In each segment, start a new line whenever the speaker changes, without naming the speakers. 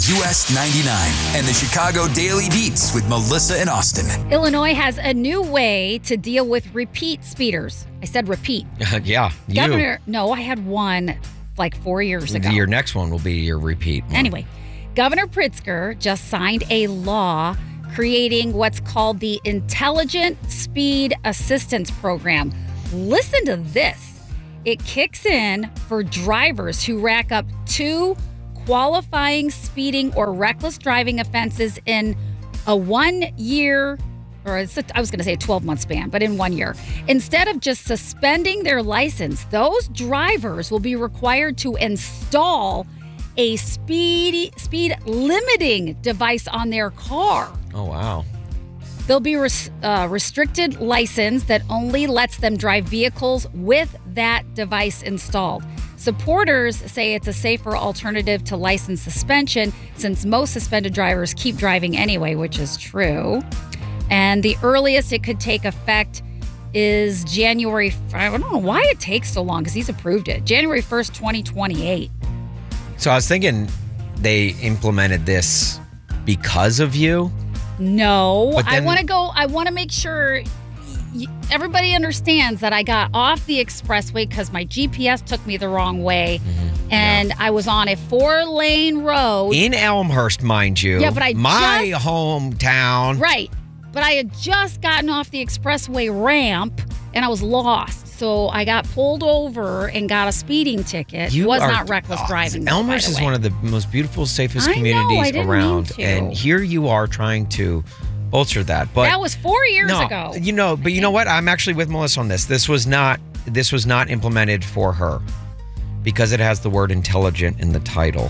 US 99 and the Chicago Daily Beats with Melissa and Austin.
Illinois has a new way to deal with repeat speeders. I said repeat.
Yeah,
No, I had one like 4 years ago.
Your next one will be your repeat one.
Anyway, Governor Pritzker just signed a law creating what's called the Intelligent Speed Assistance Program. Listen to this. It kicks in for drivers who rack up 2 qualifying speeding or reckless driving offenses in a 1 year, or I was going to say a 12-month span, but in 1 year. Instead of just suspending their license, those drivers will be required to install a speed limiting device on their car.
Oh, wow.
They'll be restricted license that only lets them drive vehicles with that device installed. Supporters say it's a safer alternative to license suspension since most suspended drivers keep driving anyway, which is true. And the earliest it could take effect is January. I don't know why it takes so long because he's approved it. January 1st, 2028.
So I was thinking they implemented this because of you.
No,
But then-
I want to make sure everybody understands that I got off the expressway because my GPS took me the wrong way. And I was on a 4-lane road.
In Elmhurst, mind you.
Yeah, but
my hometown.
Right. But I had just gotten off the expressway ramp and I was lost. So I got pulled over and got a speeding ticket. It was not reckless driving. though,
Elmhurst
by the
is
way.
one of the most beautiful, safest
I know,
communities
I didn't
around.
mean to.
And here you are trying to bolster that. But
That was 4 years ago.
You know what? I'm actually with Melissa on this. This was not implemented for her because it has the word intelligent in the title.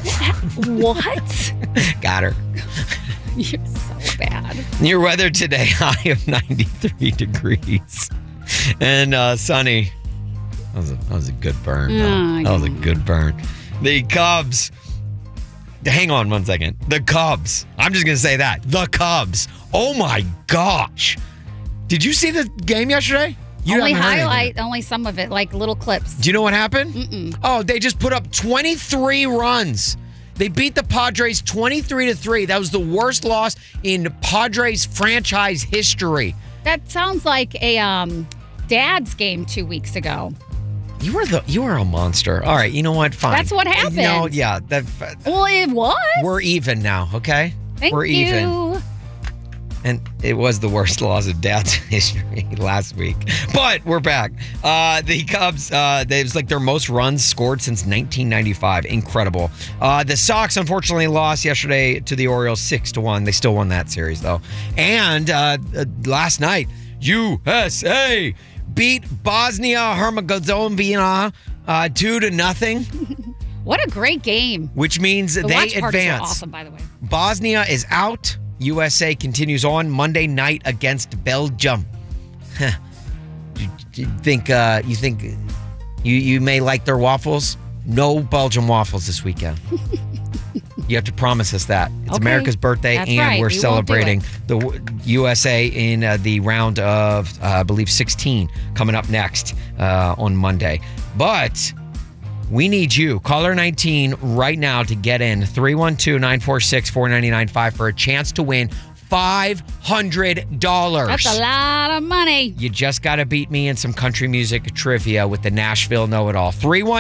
What?
Got her.
You're so bad.
Your weather today, high of 93 degrees. And sunny. That was a good burn.
Oh,
that was a good burn. The Cubs. Hang on 1 second. The Cubs. I'm just going to say that. The Cubs. Oh, my gosh. Did you see the game yesterday? You
Only
haven't heard anything.
highlight, only some of it, like little clips.
Do you know what happened?
Mm-mm.
Oh, they just put up 23 runs. They beat the Padres 23-3. That was the worst loss in Padres franchise history.
That sounds like a dad's game 2 weeks ago.
You are a monster. All right, you know what? Fine.
That's what happened.
No, yeah.
Well, it was.
We're even now, okay?
Thank
We're
you.
even. And it was the worst loss of dad's history last week. But we're back. The Cubs, it was like their most runs scored since 1995. Incredible. The Sox, unfortunately, lost yesterday to the Orioles 6-1. They still won that series, though. And last night, USA beat Bosnia-Herzegovina 2-0.
What a great game.
Which means
The
they
watch parties are
advance.
awesome, by the way.
Bosnia is out. USA continues on Monday night against Belgium. You think you may like their waffles? No Belgian waffles this weekend. You have to promise us that. It's
Okay.
America's birthday,
That's
and
right.
we're
We won't do
celebrating the USA in the round of, I believe, 16 coming up next on Monday. But we need you. Caller 19 right now to get in. 312-946-4995 for a chance to win $500.
That's a lot of money.
You just got to beat me in some country music trivia with the Nashville Know-It-All.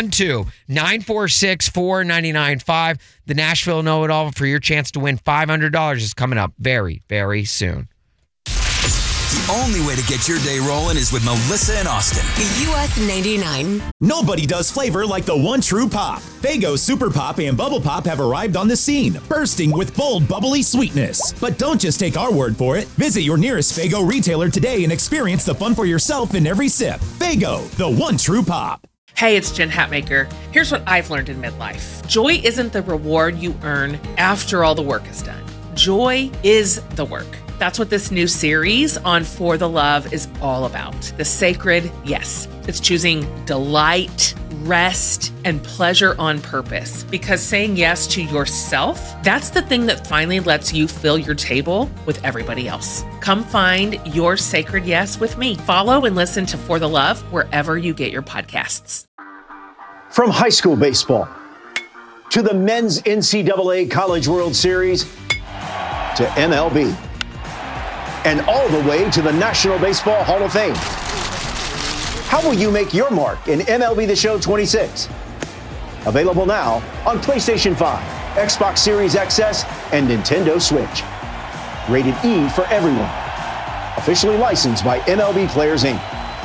312-946-4995. The Nashville Know-It-All for your chance to win $500 is coming up very, very soon.
The only way to get your day rolling is with Melissa and Austin.
US 99.
Nobody does flavor like the one true pop. Faygo Super Pop and Bubble Pop have arrived on the scene, bursting with bold, bubbly sweetness. But don't just take our word for it. Visit your nearest Faygo retailer today and experience the fun for yourself in every sip. Faygo, the one true pop.
Hey, it's Jen Hatmaker. Here's what I've learned in midlife. Joy isn't the reward you earn after all the work is done. Joy is the work. That's what this new series on For the Love is all about. The sacred yes. It's choosing delight, rest, and pleasure on purpose. Because saying yes to yourself, that's the thing that finally lets you fill your table with everybody else. Come find your sacred yes with me. Follow and listen to For the Love wherever you get your podcasts.
From high school baseball to the Men's NCAA College World Series to MLB, and all the way to the National Baseball Hall of Fame. How will you make your mark in MLB The Show 26? Available now on PlayStation 5, Xbox Series XS, and Nintendo Switch. Rated E for everyone. Officially licensed by MLB Players Inc.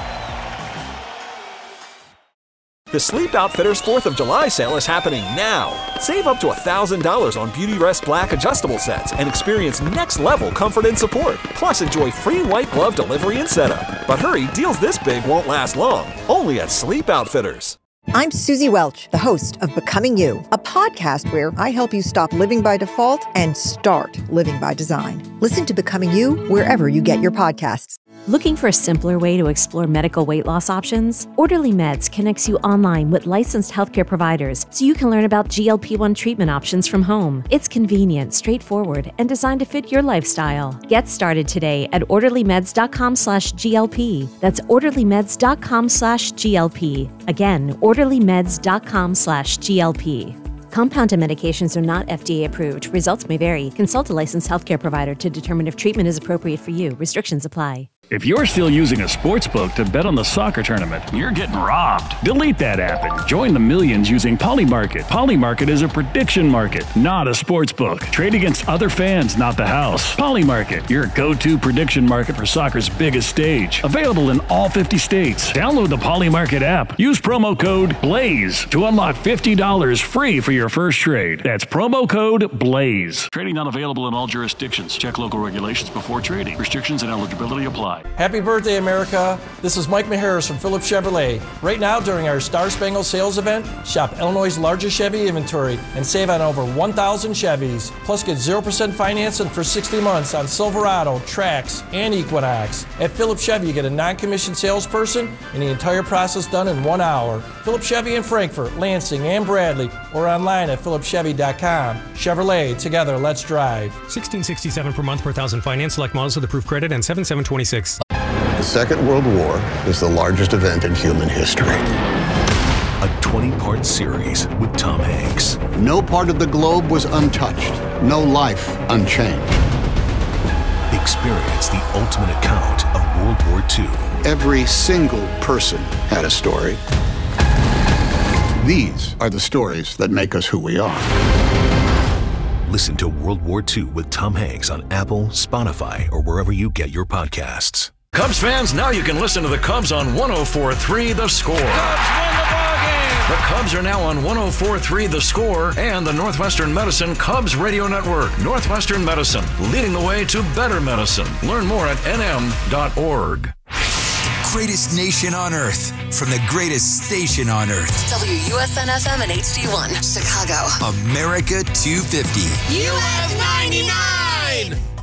The Sleep Outfitters 4th of July sale is happening now. Save up to $1,000 on Beautyrest Black adjustable sets and experience next-level comfort and support. Plus, enjoy free white glove delivery and setup. But hurry, deals this big won't last long. Only at Sleep Outfitters.
I'm Susie Welch, the host of Becoming You, a podcast where I help you stop living by default and start living by design. Listen to Becoming You wherever you get your podcasts.
Looking for a simpler way to explore medical weight loss options? Orderly Meds connects you online with licensed healthcare providers so you can learn about GLP-1 treatment options from home. It's convenient, straightforward, and designed to fit your lifestyle. Get started today at orderlymeds.com/GLP. That's orderlymeds.com/GLP. Again, orderlymeds.com/GLP. Compounded medications are not FDA approved. Results may vary. Consult a licensed healthcare provider to determine if treatment is appropriate for you. Restrictions apply.
If you're still using a sports book to bet on the soccer tournament, you're getting robbed. Delete that app and join the millions using Polymarket. Polymarket is a prediction market, not a sports book. Trade against other fans, not the house. Polymarket, your go-to prediction market for soccer's biggest stage. Available in all 50 states. Download the Polymarket app. Use promo code BLAZE to unlock $50 free for your first trade. That's promo code BLAZE. Trading not available in all jurisdictions. Check local regulations before trading. Restrictions and eligibility apply.
Happy birthday, America. This is Mike Maharis from Phillips Chevrolet. Right now, during our Star Spangled Sales event, shop Illinois' largest Chevy inventory and save on over 1,000 Chevys. Plus, get 0% financing for 60 months on Silverado, Trax, and Equinox. At Phillips Chevy, you get a non-commissioned salesperson and the entire process done in 1 hour. Phillips Chevy in Frankfort, Lansing, and Bradley, or online at phillipschevy.com. Chevrolet, together, let's drive.
$1,667 per month per thousand finance. Select models with approved credit and 7726.
The Second World War is the largest event in human history.
A 20-part series with Tom Hanks.
No part of the globe was untouched. No life unchanged.
Experience the ultimate account of World War II.
Every single person had a story. These are the stories that make us who we are.
Listen to World War II with Tom Hanks on Apple, Spotify, or wherever you get your podcasts.
Cubs fans, now you can listen to the Cubs on 104.3 The Score. Cubs won the ballgame! The Cubs are now on 104.3 The Score and the Northwestern Medicine Cubs Radio Network. Northwestern Medicine, leading the way to better medicine. Learn more at nm.org.
Greatest nation on earth from the greatest station on earth.
WUSN FM and HD1, Chicago.
America 250.
US 99!